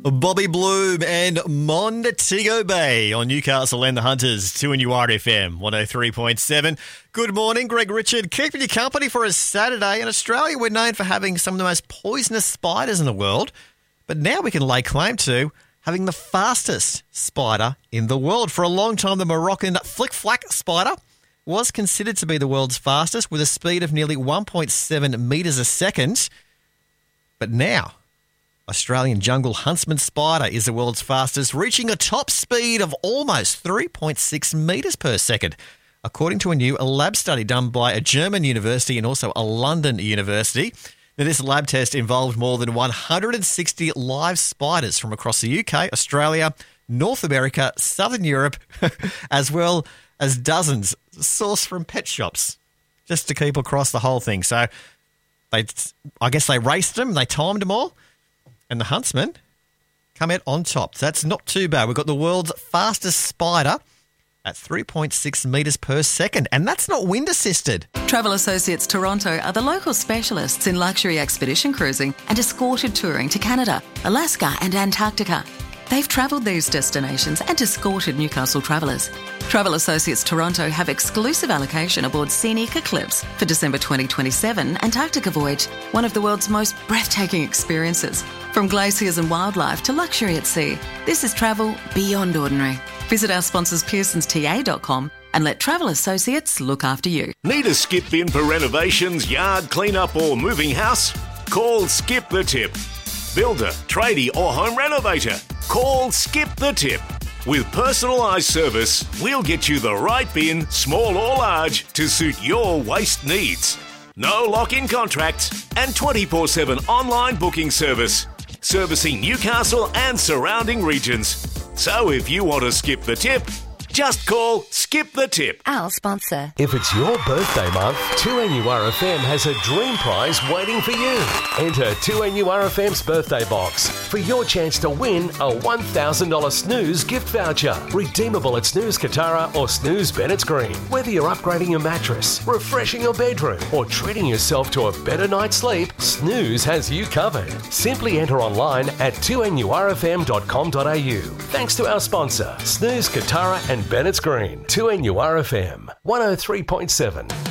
Bobby Bloom and Montego Bay on Newcastle and the Hunters, 2NURFM 103.7. Good morning, Greg Richard, keeping you company for a Saturday. In Australia, we're known for having some of the most poisonous spiders in the world, but now we can lay claim to having the fastest spider in the world. For a long time, the Moroccan flick-flack spider was considered to be the world's fastest with a speed of nearly 1.7 metres a second. But now, Australian jungle huntsman spider is the world's fastest, reaching a top speed of almost 3.6 metres per second, according to a new lab study done by a German university and also a London university. Now, this lab test involved more than 160 live spiders from across the UK, Australia, North America, Southern Europe, as well as dozens sourced from pet shops, just to keep across the whole thing. So I guess they raced them, they timed them all, and the huntsman come out on top. So that's not too bad. We've got the world's fastest spider at 3.6 metres per second, and that's not wind assisted. Travel Associates Toronto are the local specialists in luxury expedition cruising and escorted touring to Canada, Alaska and Antarctica. They've travelled these destinations and escorted Newcastle travellers. Travel Associates Toronto have exclusive allocation aboard Scenic Eclipse for December 2027 Antarctica voyage, one of the world's most breathtaking experiences. From glaciers and wildlife to luxury at sea, this is travel beyond ordinary. Visit our sponsors pearsonsta.com and let Travel Associates look after you. Need a skip bin for renovations, yard cleanup or moving house? Call Skip the Tip. Builder, tradie or home renovator, call Skip the Tip. With personalised service, we'll get you the right bin, small or large, to suit your waste needs. No lock-in contracts and 24/7 online booking service, servicing Newcastle and surrounding regions. So if you want to skip the tip, just call Skip the Tip. Our sponsor. If it's your birthday month, 2NURFM has a dream prize waiting for you. Enter 2NURFM's birthday box for your chance to win a $1,000 Snooze gift voucher. Redeemable at Snooze Katara or Snooze Bennett's Green. Whether you're upgrading your mattress, refreshing your bedroom, or treating yourself to a better night's sleep, Snooze has you covered. Simply enter online at 2NURFM.com.au. Thanks to our sponsor, Snooze Katara and Bennett's Green, 2NURFM 103.7.